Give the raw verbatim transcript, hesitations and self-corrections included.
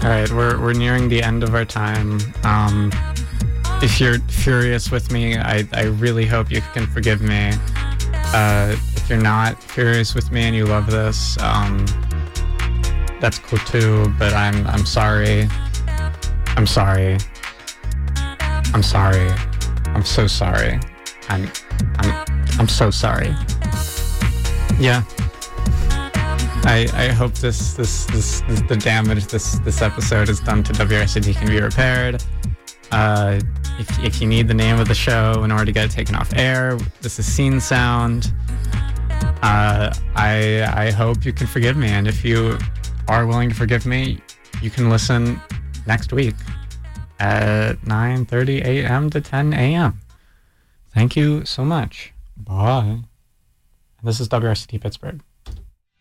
All right, we're we're nearing the end of our time. Um, if you're furious with me, I, I really hope you can forgive me. Uh, if you're not furious with me and you love this, um, that's cool too. But I'm I'm sorry. I'm sorry. I'm sorry. I'm so sorry. I'm I'm I'm so sorry. Yeah. I, I hope this, this this this the damage this this episode has done to W R C T can be repaired. Uh, if if you need the name of the show in order to get it taken off air, this is Scene Sound. Uh, I I hope you can forgive me, and if you are willing to forgive me, you can listen next week at nine thirty a.m. to ten a.m. Thank you so much. Bye. This is W R C T Pittsburgh.